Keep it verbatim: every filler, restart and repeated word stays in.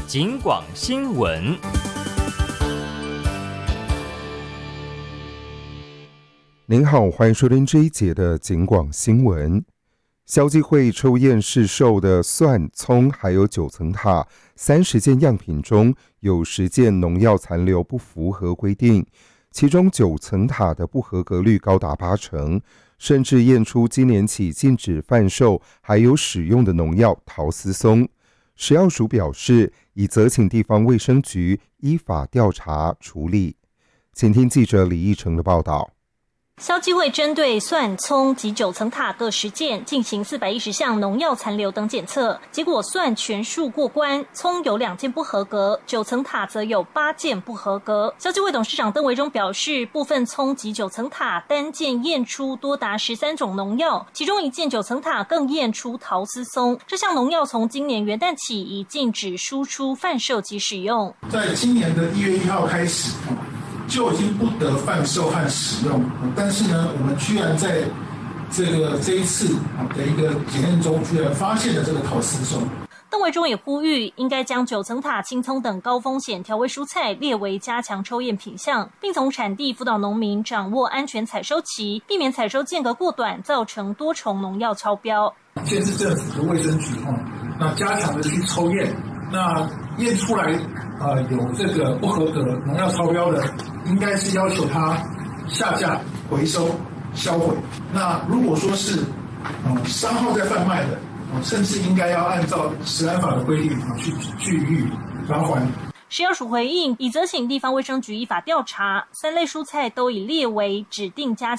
警广新闻。 您好，欢迎收听这一节的警广新闻。消基会抽验市售的蒜、葱还有九层塔三十件样品中，有十件农药残留不符合规定，其中九层塔的不合格率高达八成，甚至验出今年起禁止贩售还有使用的农药陶斯松。食药署表示，已责请地方卫生局依法调查处理。请听记者李义成的报道。 消基会针对蒜、葱及九层塔各十件进行四百一十项农药残留等检测，结果蒜全数过关，葱有两件不合格，九层塔则有八件不合格。消基会董事长邓维中表示，部分葱及九层塔单件验出多达十三种农药，其中一件九层塔更验出陶斯松。这项农药从今年元旦起已禁止输出、贩售及使用。 在今年的一月一号开始，就已经不得贩售和使用，但是呢，我们居然在这个这一次的一个检验中，居然发现了这个陶斯松。 邓维中也呼吁，应该将九层塔、青葱等高风险调味蔬菜列为加强抽验品项，并从产地辅导农民掌握安全采收期，避免采收间隔过短，造成多重农药超标。 县市政府的卫生局哈，那加强的去抽验，那验出来呃有这个不合格农药超标的，应该是要求他下架、回收、销毁。那如果说是呃商号在贩卖的，甚至应该要按照食安法的规定去去予罚锾。 食药署回应，已责请地方卫生局依法调查，三类蔬菜都已列为指定加